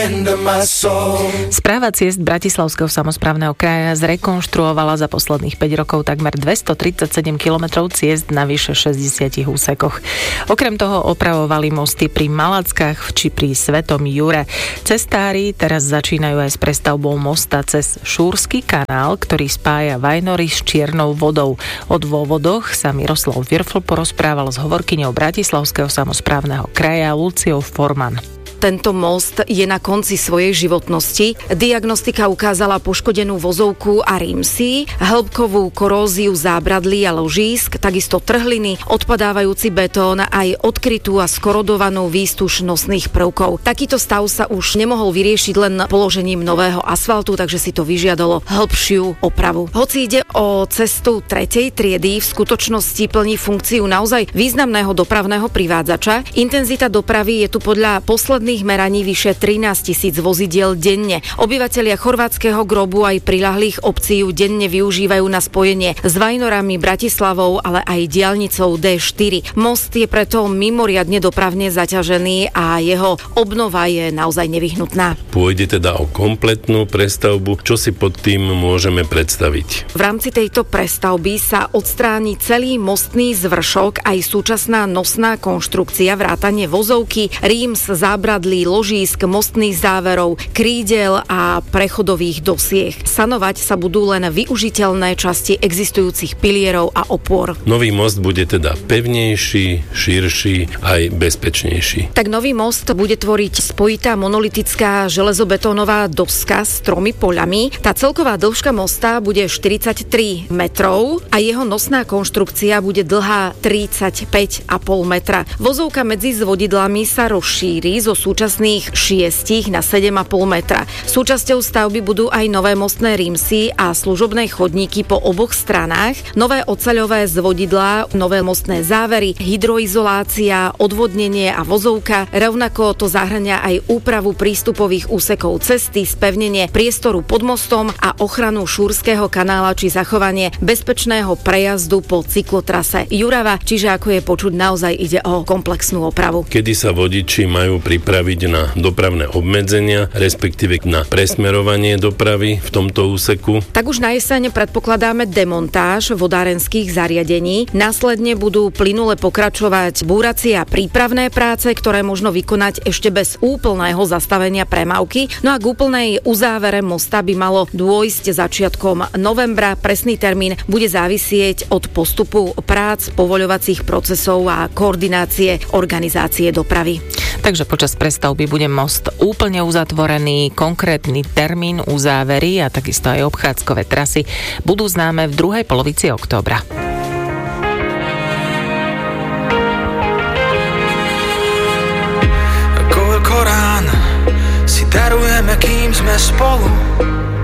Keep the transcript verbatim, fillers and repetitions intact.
friend of my soul. Správa ciest Bratislavského samosprávneho kraja zrekonštruovala za posledných päť rokov takmer dvestotridsaťsedem kilometrov ciest na vyše šesťdesiatich úsekoch. Okrem toho opravovali mosty pri Malackách či pri Svetom Jure. Cestári teraz začínajú aj s prestavbou mosta cez Šúrsky kanál, ktorý spája Vajnory s Čiernou vodou. O dôvodoch sa Miroslav Virfl porozprával s hovorkyňou Bratislavského samosprávneho kraja Luciou Forman. Tento most je na konci svojej životnosti. Diagnostika ukázala poškodenú vozovku a rímsy, hĺbkovú koróziu zábradlí a ložísk, takisto trhliny, odpadávajúci betón, aj odkrytú a skorodovanú výstuž nosných prvkov. Takýto stav sa už nemohol vyriešiť len položením nového asfaltu, takže si to vyžiadalo hĺbšiu opravu. Hoci ide o cestu tretej triedy, v skutočnosti plní funkciu naozaj významného dopravného privádzača. Intenzita dopravy je tu podľa posledných meraní vyše trinásť tisíc vozidiel denne. Obyvatelia chorvátskeho Grobu aj priľahlých obcí ju denne využívajú na spojenie s Vajnorami, Bratislavou, ale aj diaľnicou dé štyri. Most je preto mimoriadne dopravne zaťažený a jeho obnova je naozaj nevyhnutná. Pôjde teda o kompletnú prestavbu. Čo si pod tým môžeme predstaviť? V rámci tejto prestavby sa odstráni celý mostný zvršok, aj súčasná nosná konštrukcia, vrátane vozovky, ríms, zábrad ložísk, mostných záverov, krídel a prechodových dosieh. Sanovať sa budú len využiteľné časti existujúcich pilierov a opôr. Nový most bude teda pevnejší, širší aj bezpečnejší. Tak nový most bude tvoriť spojitá monolitická železobetónová doska s tromi poľami. Tá celková dĺžka mosta bude štyridsaťtri metrov a jeho nosná konštrukcia bude dlhá tridsaťpäť a pol metra. Vozovka medzi zvodidlami sa rozšíri zo súčasných šiestich na sedem a pol metra. Súčasťou stavby budú aj nové mostné rímsy a služobné chodníky po oboch stranách, nové oceľové zvodidlá, nové mostné závery, hydroizolácia, odvodnenie a vozovka. Rovnako to zahŕňa aj úpravu prístupových úsekov cesty, spevnenie priestoru pod mostom a ochranu Šúrskeho kanála či zachovanie bezpečného prejazdu po cyklotrase Jurava, čiže ako je počuť, naozaj ide o komplexnú opravu. Kedy sa vodiči majú pripraviť na dopravné obmedzenia, respektíve na presmerovanie dopravy v tomto úseku? Tak už na jeseň predpokladáme demontáž vodárenských zariadení. Následne budú plynule pokračovať búracie a prípravné práce, ktoré možno vykonať ešte bez úplného zastavenia premávky. No a k úplnej uzávere mosta by malo dôjsť začiatkom novembra. Presný termín bude závisieť od postupu prác, povoľovacích procesov a koordinácie organizácie dopravy. Takže počas prestavby bude most úplne uzatvorený, konkrétny termín uzávery a takisto aj obchádzkové trasy budú známe v druhej polovici októbra. Ako Korán si darujeme, kým sme spolu.